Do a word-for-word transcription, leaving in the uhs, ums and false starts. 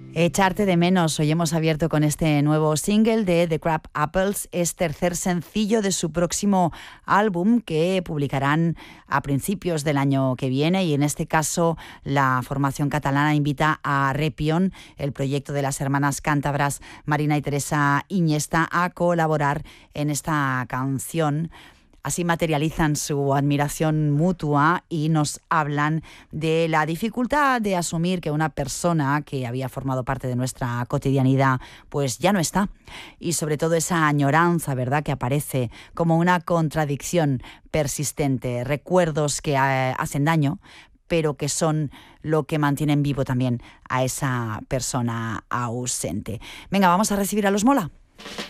Echarte de menos. Hoy hemos abierto con este nuevo single de The Crab Apples. Es tercer sencillo de su próximo álbum que publicarán a principios del año que viene, y en este caso la formación catalana invita a Repion, el proyecto de las hermanas cántabras Marina y Teresa Iñesta, a colaborar en esta canción. Así materializan su admiración mutua y nos hablan de la dificultad de asumir que una persona que había formado parte de nuestra cotidianidad pues ya no está. Y sobre todo esa añoranza, ¿verdad?, que aparece como una contradicción persistente. Recuerdos que eh, hacen daño, pero que son lo que mantienen vivo también a esa persona ausente. Venga, vamos a recibir a los Mola.